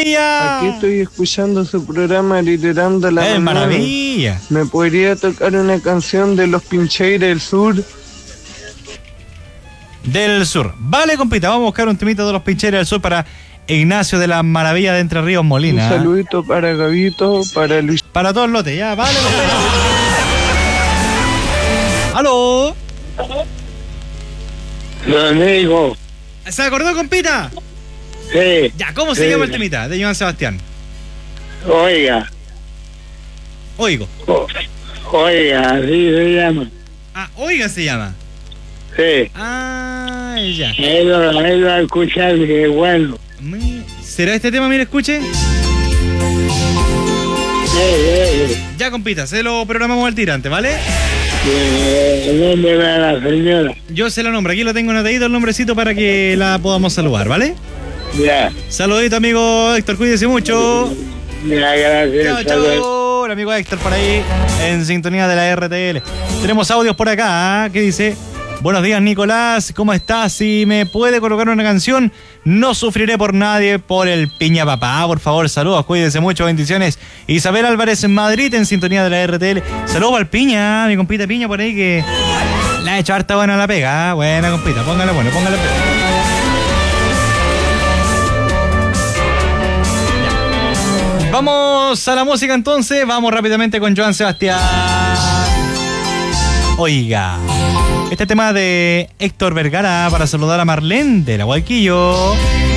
Maravilla! Aquí estoy escuchando su programa Literando la ¡Es Mañana. maravilla! ¿Me podría tocar una canción de los Pincheiros del Sur? Del Sur. Vale, compita, vamos a buscar un temito de los Pincheiros del Sur para Ignacio de la Maravilla de Entre Ríos Molina. Un saludito para Gabito, para Luis. Para todo el lote, ya, vale, compita. ¡Aló! Lo digo. ¿Se acordó, compita? Sí. Ya, ¿cómo se llama el temita de Joan Sebastián? Oiga. Oigo. Oiga, así se llama. Ah, Oiga se llama. Sí. Ah, ya. Él lo va a escuchar, que bueno. ¿Será este tema, mire, escuche? Sí. Ya, compita, se lo programamos al tirante, ¿vale? El nombre de la señora. Yo se lo nombro, aquí lo tengo anotadito el nombrecito para que la podamos saludar, ¿vale? Ya. Saludito, amigo Héctor, cuídese mucho. Ya, gracias. Chao, chao. El amigo Héctor por ahí, en sintonía de la RTL. Tenemos audios por acá, ¿eh? ¿Qué dice? Buenos días, Nicolás, ¿cómo estás? Si me puede colocar una canción, No sufriré por nadie, por el Piña Papá, por favor, saludos, cuídense mucho, bendiciones. Isabel Álvarez en Madrid, en sintonía de la RTL. Saludos al Piña, mi compita Piña por ahí, que le ha hecho harta buena la pega, ¿eh? Buena, compita, póngale bueno, póngale pega. Vamos a la música entonces, vamos rápidamente con Joan Sebastián. Oiga, este tema de Héctor Vergara para saludar a Marlene de la Guayquillo.